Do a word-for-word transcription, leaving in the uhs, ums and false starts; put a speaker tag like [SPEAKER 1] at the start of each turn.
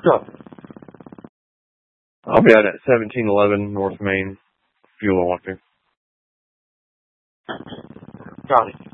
[SPEAKER 1] What's up? I'll be out at seventeen eleven North Main if you want to.
[SPEAKER 2] Got it.